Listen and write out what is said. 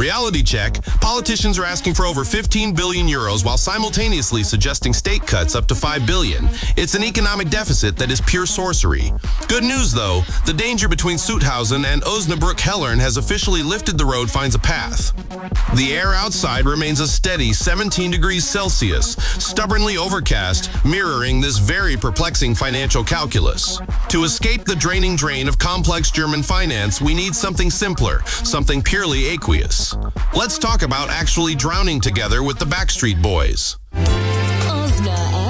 Reality check, politicians are asking for over 15 billion euros while simultaneously suggesting state cuts up to 5 billion. It's an economic deficit that is pure sorcery. Good news though, the danger between Soethausen and Osnabrück-Hellern has officially lifted. The road finds a path. The air outside remains a steady 17 degrees Celsius, stubbornly overcast, mirroring this very perplexing financial calculus. To escape the draining drain of complex German finance, we need something simpler, something purely aqueous. Let's talk about actually drowning together with the Backstreet Boys. Osna